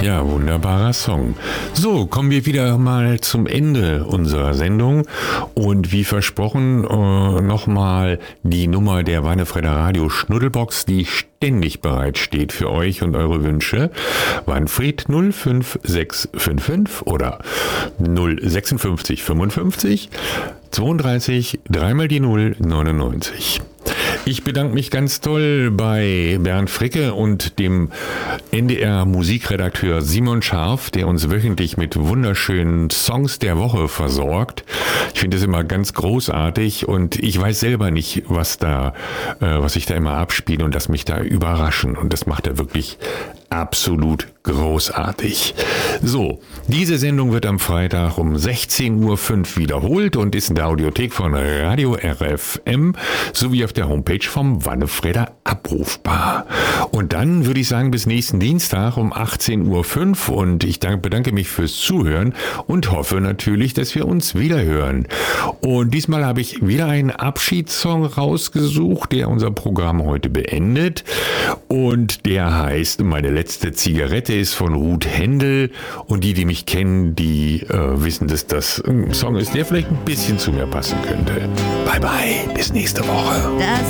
Ja, wunderbarer Song. So, kommen wir wieder mal zum Ende unserer Sendung. Und wie versprochen, nochmal die Nummer der Wannefredder Radio Schnuddelbox, die ständig bereit steht für euch und eure Wünsche. Wanfried 05655 oder 056 55 32 3 mal die 0 99. Ich bedanke mich ganz toll bei Bernd Fricke und dem NDR Musikredakteur Simon Scharf, der uns wöchentlich mit wunderschönen Songs der Woche versorgt. Ich finde es immer ganz großartig und ich weiß selber nicht, was ich da immer abspiele und das mich da überraschen, und das macht er wirklich absolut großartig. So, diese Sendung wird am Freitag um 16.05 Uhr wiederholt und ist in der Audiothek von Radio RFM sowie auf der Homepage vom Wannefredder abrufbar. Und dann würde ich sagen, bis nächsten Dienstag um 18.05 Uhr, und ich bedanke mich fürs Zuhören und hoffe natürlich, dass wir uns wieder hören. Und diesmal habe ich wieder einen Abschiedssong rausgesucht, der unser Programm heute beendet, und der heißt Meine letzte Zigarette, ist von Ruth Händel, und die mich kennen, die wissen, dass das ein Song ist, der vielleicht ein bisschen zu mir passen könnte. Bye bye, bis nächste Woche.